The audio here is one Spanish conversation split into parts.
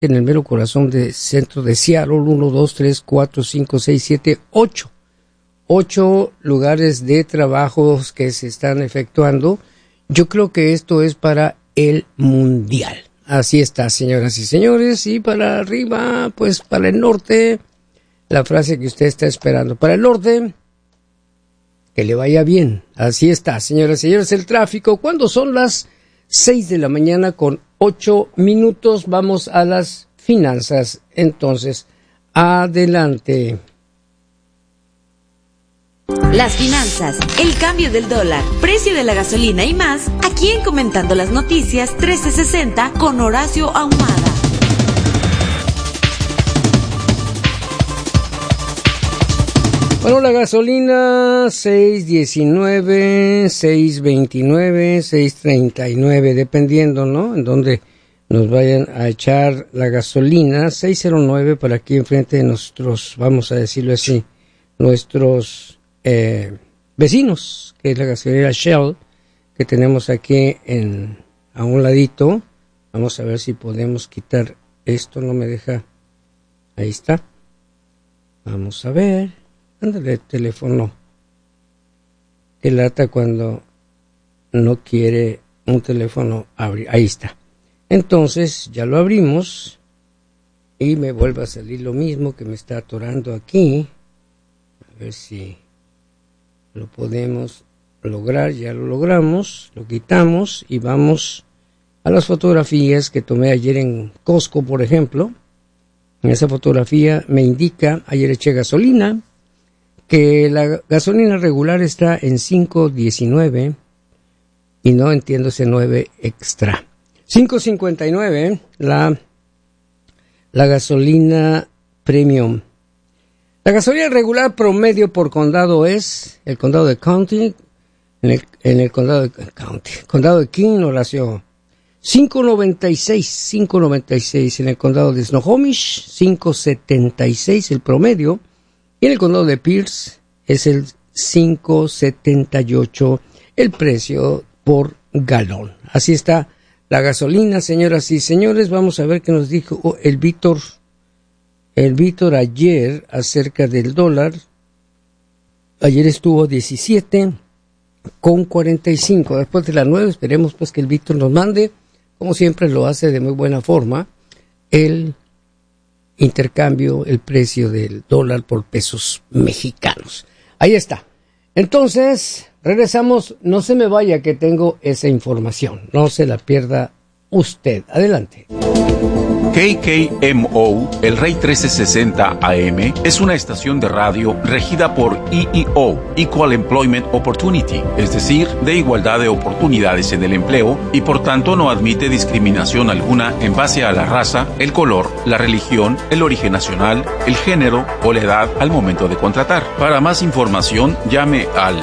en el mero corazón del centro de Seattle. 1, 2, 3, 4, 5, 6, 7, 8. 8 lugares de trabajos que se están efectuando. Yo creo que esto es para el mundial. Así está, señoras y señores. Y para arriba, pues para el norte, la frase que usted está esperando. Para el norte, que le vaya bien. Así está, señoras y señores, el tráfico. Cuando son las 6 de la mañana con 8 minutos, vamos a las finanzas. Entonces, adelante. Las finanzas, el cambio del dólar, precio de la gasolina y más, aquí en Comentando las Noticias 1360 con Horacio Ahumada. Bueno, la gasolina 6.19, 6.29, 6.39, dependiendo, ¿no? En donde nos vayan a echar la gasolina. 6.09 para aquí enfrente de nuestros, vamos a decirlo así, nuestros vecinos, que es la gasolinera Shell, que tenemos aquí a un ladito. Vamos a ver si podemos quitar esto, no me deja. Ahí está. Vamos a ver. Ándale, teléfono. Qué lata cuando no quiere un teléfono abrir. Ahí está. Entonces, ya lo abrimos y me vuelve a salir lo mismo que me está atorando aquí. A ver si lo podemos lograr. Ya lo logramos, lo quitamos y vamos a las fotografías que tomé ayer en Costco, por ejemplo. En esa fotografía me indica, ayer eché gasolina, que la gasolina regular está en 5.19 y no entiendo ese 9 extra. 5.59 la gasolina premium. La gasolina regular promedio por condado es el condado de County, en el condado de King, Horacio, 5.96 en el condado de Snohomish, 5.76 el promedio, y en el condado de Pierce es el 5.78 el precio por galón. Así está la gasolina, señoras y señores. Vamos a ver qué nos dijo el Víctor ayer acerca del dólar. Ayer estuvo 17.45. Después de las 9 esperemos pues que el Víctor nos mande, como siempre lo hace de muy buena forma, el intercambio, el precio del dólar por pesos mexicanos. Ahí está. Entonces, regresamos. No se me vaya que tengo esa información. No se la pierda usted. Adelante. KKMO, el Rey 1360 AM, es una estación de radio regida por EEO, Equal Employment Opportunity, es decir, de igualdad de oportunidades en el empleo, y por tanto no admite discriminación alguna en base a la raza, el color, la religión, el origen nacional, el género o la edad al momento de contratar. Para más información, llame al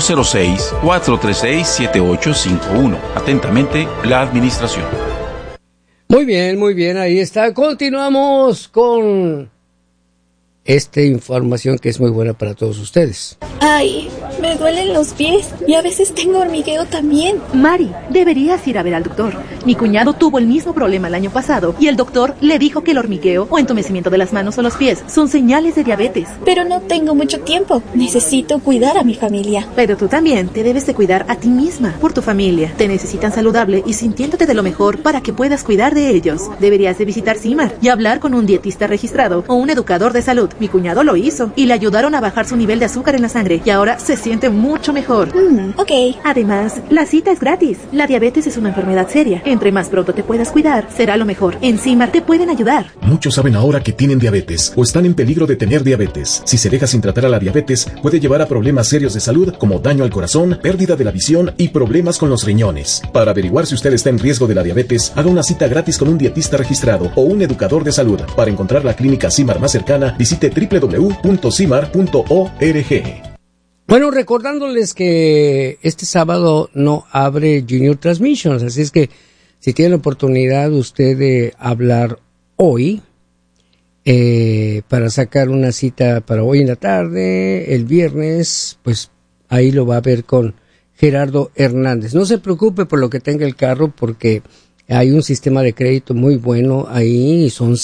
206-436-7851. Atentamente, la Administración. Muy bien, ahí está. Continuamos con esta información que es muy buena para todos ustedes. Ay, me duelen los pies y a veces tengo hormigueo también. Mari, deberías ir a ver al doctor. Mi cuñado tuvo el mismo problema el año pasado y el doctor le dijo que el hormigueo o entumecimiento de las manos o los pies son señales de diabetes. Pero no tengo mucho tiempo. Necesito cuidar a mi familia. Pero tú también te debes de cuidar a ti misma, por tu familia. Te necesitan saludable y sintiéndote de lo mejor para que puedas cuidar de ellos. Deberías de visitar CIMAR y hablar con un dietista registrado o un educador de salud. Mi cuñado lo hizo y le ayudaron a bajar su nivel de azúcar en la sangre y ahora se siente mucho mejor. Ok. Además, la cita es gratis. La diabetes es una enfermedad seria. Entre más pronto te puedas cuidar, será lo mejor. En CIMAR te pueden ayudar. Muchos saben ahora que tienen diabetes o están en peligro de tener diabetes. Si se deja sin tratar a la diabetes, puede llevar a problemas serios de salud como daño al corazón, pérdida de la visión y problemas con los riñones. Para averiguar si usted está en riesgo de la diabetes, haga una cita gratis con un dietista registrado o un educador de salud. Para encontrar la clínica CIMAR más cercana, visite www.cimar.org. Bueno, recordándoles que este sábado no abre Junior Transmissions, así es que si tiene la oportunidad usted de hablar hoy, para sacar una cita para hoy en la tarde, el viernes, pues ahí lo va a ver con Gerardo Hernández. No se preocupe por lo que tenga el carro, porque Hay un sistema de crédito muy bueno ahí y son